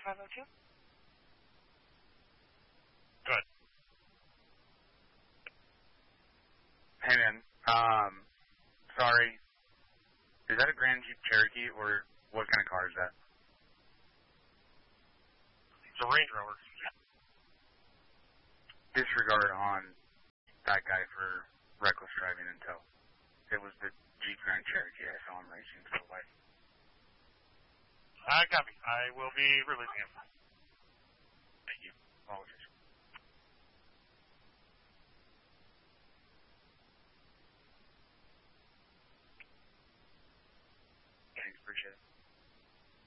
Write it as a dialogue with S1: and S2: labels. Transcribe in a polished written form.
S1: 502.
S2: Good.
S3: Hey, man. Sorry. Is that a Grand Jeep Cherokee, or what kind of car is that?
S2: It's a Range Rover.
S3: Disregard on that guy for reckless driving and tow. It was the Jeep Grand Cherokee I saw him racing to the way.
S2: Copy. I will be releasing him.
S3: Thank you. Apologies. Thanks, appreciate it.